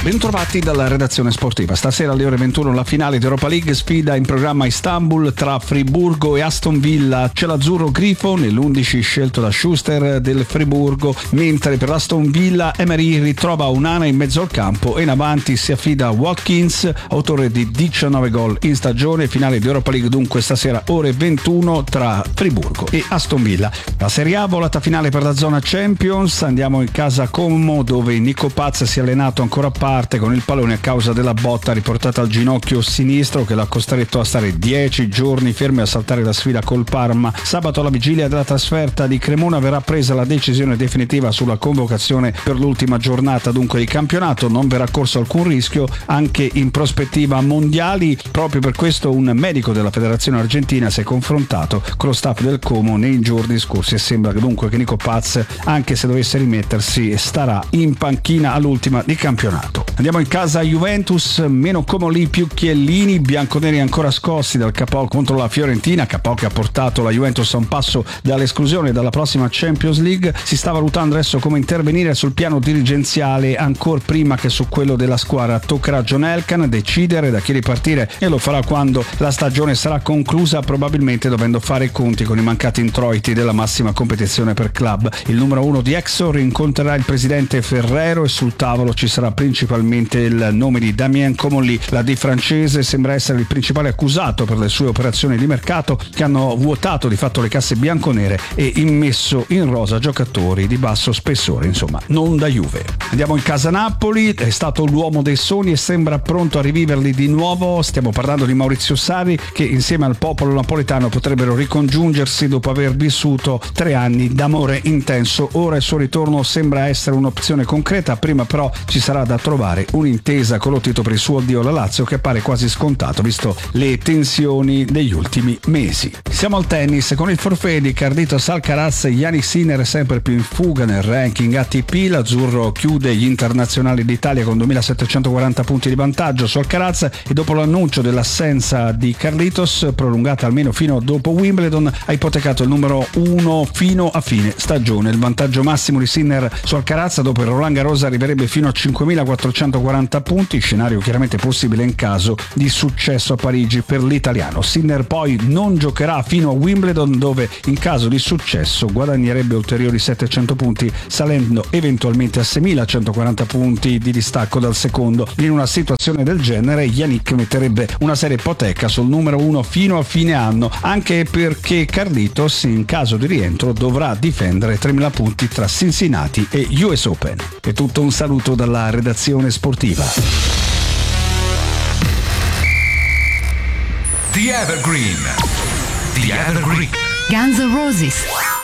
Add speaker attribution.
Speaker 1: Bentrovati dalla redazione sportiva. Stasera alle ore 21 la finale di Europa League, sfida in programma a Istanbul tra Friburgo e Aston Villa. C'è l'azzurro grifo nell'11 scelto da Schuster del Friburgo, mentre per l'Aston Villa Emery ritrova Onana in mezzo al campo e in avanti si affida a Watkins, autore di 19 gol in stagione. Finale di Europa League dunque stasera ore 21 tra Friburgo e Aston Villa. La Serie A volata finale per la zona Champions. Andiamo in casa Como, dove Nico Paz si è allenato ancora a parte con il pallone a causa della botta riportata al ginocchio sinistro che l'ha costretto a stare 10 giorni fermo e a saltare la sfida col Parma. Sabato, alla vigilia della trasferta di Cremona, verrà presa la decisione definitiva sulla convocazione per l'ultima giornata dunque di campionato. Non verrà corso alcun rischio anche in prospettiva mondiali. Proprio per questo un medico della federazione argentina si è confrontato con lo staff del Como nei giorni scorsi e sembra che dunque che Nico Paz, anche se dovesse rimettersi, starà in panchina all'ultima di campionato. Andiamo in casa Juventus, meno Como lì più Chiellini, bianconeri ancora scossi dal KO contro la Fiorentina, KO che ha portato la Juventus a un passo dall'esclusione dalla prossima Champions League. Si sta valutando adesso come intervenire sul piano dirigenziale ancora prima che su quello della squadra. Toccherà a John Elkann decidere da chi ripartire e lo farà quando la stagione sarà conclusa, probabilmente dovendo fare i conti con i mancati introiti della massima competizione per club. Il numero 1 di Exor incontrerà il presidente Ferrero e sul tavolo ci sarà principalmente il nome di Damien Comolli. La D francese sembra essere il principale accusato per le sue operazioni di mercato che hanno vuotato di fatto le casse bianconere e immesso in rosa giocatori di basso spessore, insomma non da Juve. Andiamo in casa Napoli, è stato l'uomo dei sogni e sembra pronto a riviverli di nuovo. Stiamo parlando di Maurizio Sarri, che insieme al popolo napoletano potrebbero ricongiungersi dopo aver vissuto 3 anni d'amore intenso. Ora il suo ritorno sembra essere un'opzione concreta, prima però ci sarà da trovare un'intesa con lo Tito per il suo addio alla Lazio, che pare quasi scontato visto le tensioni degli ultimi mesi. Siamo al tennis con il forfait di Carlitos Alcaraz. Jannik Sinner è sempre più in fuga nel ranking ATP. L'azzurro chiude gli internazionali d'Italia con 2740 punti di vantaggio su Alcaraz e dopo l'annuncio dell'assenza di Carlitos, prolungata almeno fino dopo Wimbledon, ha ipotecato il numero 1 fino a fine stagione. Il vantaggio massimo di Sinner su Alcaraz dopo il Roland Garros arriverebbe fino a 5440 punti, scenario chiaramente possibile in caso di successo a Parigi per l'italiano. Sinner poi non giocherà fino a Wimbledon, dove in caso di successo guadagnerebbe ulteriori 700 punti, salendo eventualmente a 6140 punti di distacco dal secondo. In una situazione del genere Jannik metterebbe una seria ipoteca sul numero 1 fino a fine anno, anche perché Carlitos in caso di rientro dovrà difendere 3000 punti tra Cincinnati e US Open. È tutto, un saluto dalla redazione sportiva.
Speaker 2: The Evergreen. The Evergreen.
Speaker 3: Guns N' Roses.